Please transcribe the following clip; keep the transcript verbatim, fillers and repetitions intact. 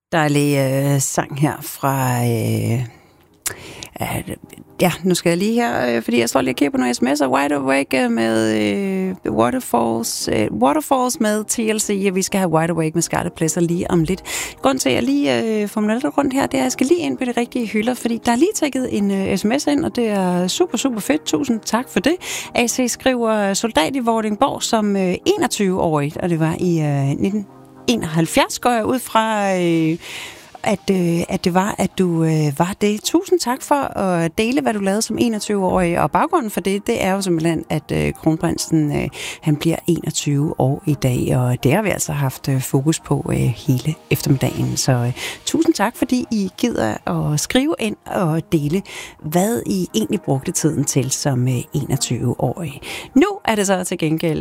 Dejlig øh, sang her fra... Øh, øh, ja, nu skal jeg lige her, øh, fordi jeg står lige og kigger på nogle sms'er. Wide Awake med øh, Waterfalls, øh, Waterfalls med T L C, og vi skal have Wide Awake med Scarlet Pleasure lige om lidt. Grunden til, at jeg lige øh, får mig lidt rundt her, det er, at jeg skal lige ind på de rigtige hylder, fordi der er lige tækket en øh, sms ind, og det er super, super fedt. Tusind tak for det. A C skriver soldat i Vordingborg som øh, enogtyve-årig, og det var i øh, nitten enoghalvfjerds, går jeg ud fra... Øh, At, øh, at det var, at du øh, var det. Tusind tak for at dele, hvad du lavede som enogtyve-årig. Og baggrunden for det, det er jo simpelthen, at øh, kronprinsen, øh, han bliver enogtyve år i dag. Og det har vi altså haft øh, fokus på øh, hele eftermiddagen. Så øh, tusind tak, fordi I gider at skrive ind og dele, hvad I egentlig brugte tiden til som øh, enogtyve-årig. Nu er det så til gengæld